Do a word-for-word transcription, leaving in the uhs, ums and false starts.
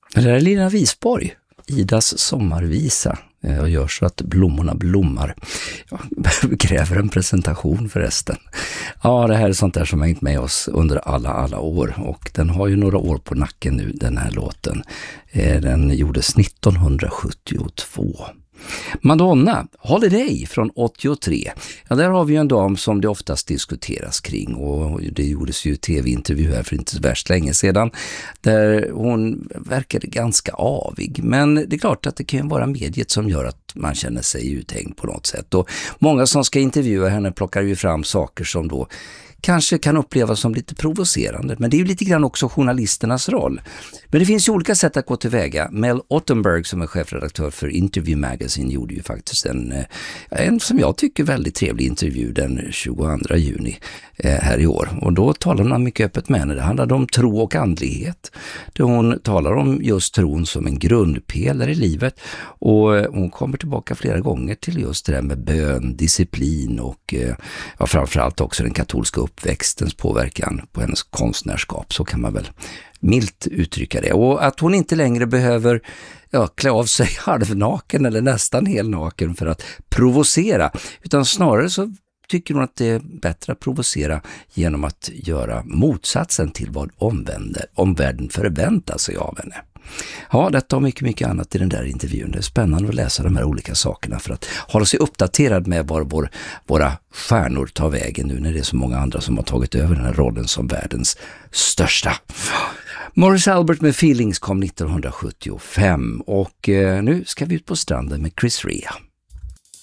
Det där är Lina Wisborg, Idas sommarvisa. Jag gör så att blommorna blommar. Jag kräver en presentation förresten. Ja, det här är sånt där som har hängt med oss under alla, alla år. Och den har ju några år på nacken nu, den här låten. Den gjordes nittonhundrasjuttiotvå. Madonna, Holiday från åttiotre. Ja, där har vi ju en dam som det oftast diskuteras kring, och det gjordes ju tv-intervju här för inte så värst länge sedan där hon verkade ganska avig. Men det är klart att det kan ju vara mediet som gör att man känner sig uthängd på något sätt. Och många som ska intervjua henne plockar ju fram saker som då kanske kan upplevas som lite provocerande. Men det är ju lite grann också journalisternas roll. Men det finns ju olika sätt att gå tillväga. Mel Ottenberg som är chefredaktör för Interview Magazine gjorde ju faktiskt en, en som jag tycker väldigt trevlig intervju den tjugoandra juni här i år. Och då talar hon mycket öppet med henne. Det handlade om tro och andlighet. Där hon talar om just tron som en grundpelare i livet. Och hon kommer tillbaka flera gånger till just det där med bön, disciplin och ja, framförallt också den katolska uppväxtens påverkan på hennes konstnärskap, så kan man väl milt uttrycka det. Och att hon inte längre behöver ja, klä av sig halvnaken eller nästan helnaken för att provocera, utan snarare så tycker hon att det är bättre att provocera genom att göra motsatsen till vad omvärlden förväntar sig av henne. Ja, detta och mycket, mycket annat i den där intervjun. Det är spännande att läsa de här olika sakerna för att hålla sig uppdaterad med var vår, våra stjärnor tar vägen nu när det är så många andra som har tagit över den här rollen som världens största. Morris Albert med Feelings kom nittonhundrasjuttiofem och eh, nu ska vi ut på stranden med Chris Rea.